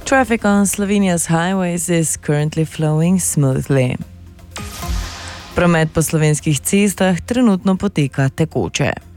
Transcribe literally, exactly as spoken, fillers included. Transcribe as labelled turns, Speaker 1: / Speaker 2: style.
Speaker 1: Traffic on Slovenia's highways is currently flowing smoothly. Promet po slovenskih cestah trenutno poteka tekoče.